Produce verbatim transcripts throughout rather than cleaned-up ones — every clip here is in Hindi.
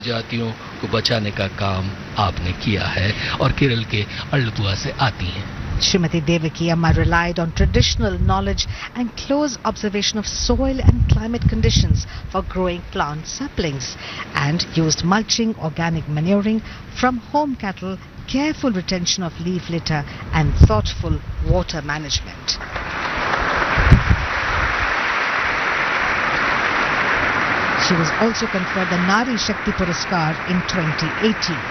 जातियों को बचाने का काम आपने किया है और केरल के अल्लपुआ से आती हैं। Srimati Devaki Amma relied on traditional knowledge and close observation of soil and climate conditions for growing plant saplings, and used mulching, organic manuring from home cattle, careful retention of leaf litter and thoughtful water management. She was also conferred the Nari Shakti Puraskar in twenty eighteen.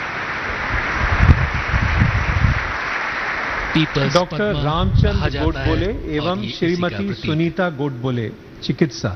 Doctor Ramchandra Godbole एवं श्रीमती सुनीता गोडबोले, चिकित्सा।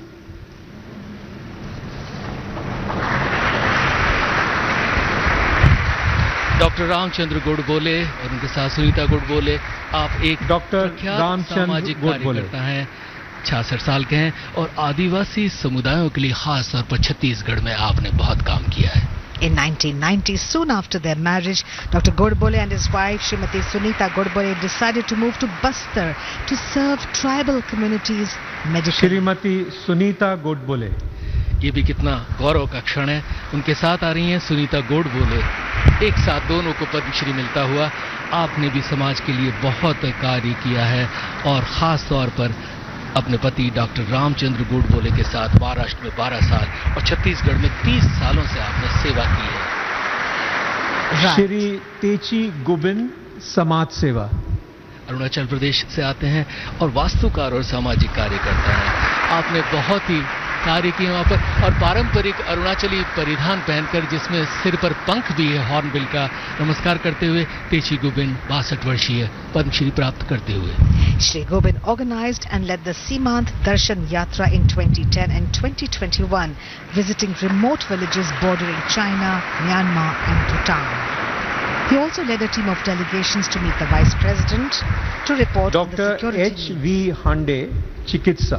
डॉक्टर रामचंद्र गोडबोले और उनके साथ सुनीता गोडबोले, आप एक डॉक्टर रामचंद्र गोडबोले हैं, छियासठ साल के हैं और आदिवासी समुदायों के लिए खास तौर पर छत्तीसगढ़ में आपने बहुत काम किया है। In nineteen ninety, soon after their marriage, Doctor Godbole and his wife, Srimati Sunita Godbole, decided to move to Bastar to serve tribal communities medically. Shrimati Sunita Godbole, ये भी कितना गौरव का क्षण है। उनके साथ आ रही हैं सुनीता गोडबोले। एक साथ दोनों को पद्मश्री मिलता हुआ। आपने भी समाज के लिए बहुत कार्य किया है और खास तौर पर अपने पति डॉक्टर रामचंद्र गोडबोले के साथ महाराष्ट्र में बारह साल और छत्तीसगढ़ में तीस सालों से आपने सेवा की है। श्री तेची गुबिन, समाज सेवा। अरुणाचल प्रदेश से आते हैं और वास्तुकार और सामाजिक कार्यकर्ता हैं। आपने बहुत ही कार्य किए वहां पर और पारंपरिक अरुणाचली परिधान पहनकर, जिसमें सिर पर पंख भी है हॉर्नबिल का, नमस्कार करते हुए तेची गुबिन बासठ वर्षीय पद्मश्री प्राप्त करते हुए। Shri Gobind organized and led the Simant Darshan Yatra in twenty ten and twenty twenty-one, visiting remote villages bordering China, Myanmar and Bhutan. He also led a team of delegations to meet the Vice President to report on the security needs. Doctor H we हांडे, चिकित्सा।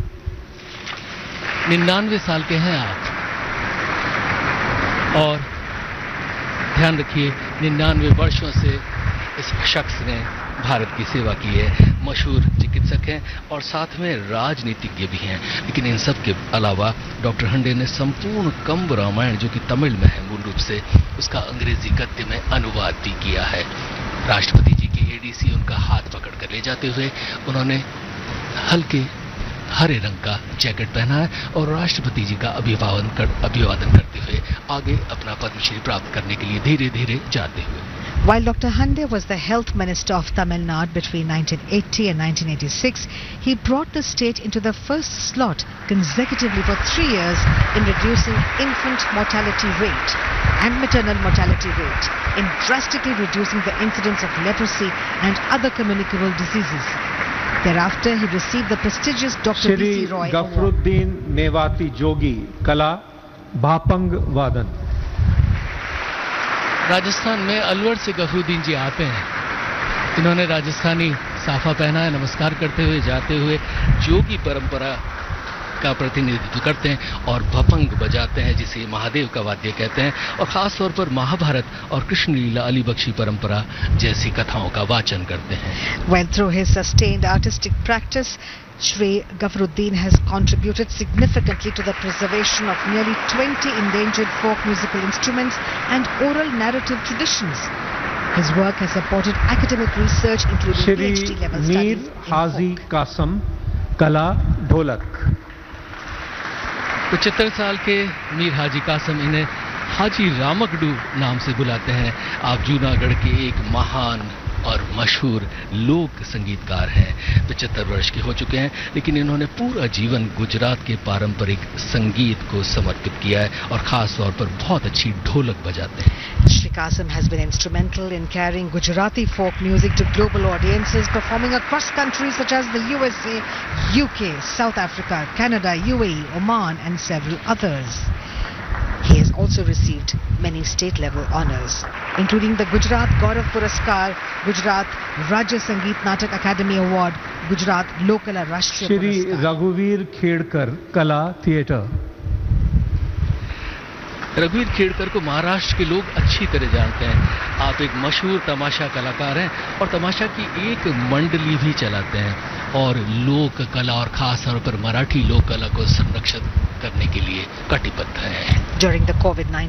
निन्यानवे साल के हैं आप और ध्यान रखिए निन्यानवे वर्षों से इस शख्स ने भारत की सेवा की है। मशहूर चिकित्सक हैं और साथ में राजनीतिज्ञ भी हैं। लेकिन इन सब के अलावा डॉक्टर हंडे ने संपूर्ण कंब रामायण, जो कि तमिल में है मूल रूप से, उसका अंग्रेजी गद्य में अनुवाद भी किया है। राष्ट्रपति जी की एडीसी उनका हाथ पकड़कर ले जाते हुए उन्होंने हल्के हरे रंग का जैकेट पहना है और राष्ट्रपति जी का अभिवादन कर अभिवादन करते हुए आगे अपना पद्मश्री प्राप्त करने के लिए धीरे धीरे जाते हुए। While Doctor Hande was the health minister of Tamil Nadu between nineteen eighty and nineteen eighty-six, he brought the state into the first slot consecutively for three years in reducing infant mortality rate and maternal mortality rate, in drastically reducing the incidence of leprosy and other communicable diseases. Thereafter, he received the prestigious Doctor B C Roy Award. Gafaruddin Mewati जोगी, कला, भापंग वादन। राजस्थान में अलवर से गफरुद्दीन जी आते हैं। इन्होंने राजस्थानी साफा पहना है, नमस्कार करते हुए जाते हुए जोगी परंपरा का प्रतिनिधित्व करते हैं और भपंग बजाते हैं, जिसे महादेव का वाद्य कहते हैं, और खास तौर पर महाभारत और कृष्ण लीला अली बख्शी परंपरा जैसी कथाओं का वाचन करते हैं। When through his sustained artistic practice, Shri Gafruddin has contributed significantly to the preservation of nearly twenty endangered folk musical instruments and oral narrative traditions. His work has supported academic research, including PhD level studies in folk. हाजी कासम, कला, ढोलक। पचहत्तर साल के मीर हाजी कासम, इन्हें हाजी रामकडू नाम से बुलाते हैं। आप जूनागढ़ के एक महान और मशहूर लोक संगीतकार हैं। पचहत्तर वर्ष के हो चुके हैं, लेकिन इन्होंने पूरा जीवन गुजरात के पारंपरिक संगीत को समर्पित किया है और खास तौर पर बहुत अच्छी ढोलक बजाते हैं। Shri Kasim has been instrumental in carrying Gujarati folk music to global audiences, performing across countries such as the U S A, U K, South Africa, Canada, U A E, Oman and several others. He has also received many state-level honours, including the Gujarat Gaurav Puraskar, Gujarat Rajya Sangeet Natak Academy Award, Gujarat Lokala Rashtriya Puraskar. Shri रघुवीर खेड़कर, कला, थिएटर। रघुवीर खेड़कर को महाराष्ट्र के लोग अच्छी तरह जानते हैं। आप एक मशहूर तमाशा कलाकार हैं और तमाशा की एक मंडली भी चलाते हैं और लोक कला और खास तौर पर मराठी लोक कला को संरक्षित करने के लिए कटिबद्ध हैं। During the COVID nineteen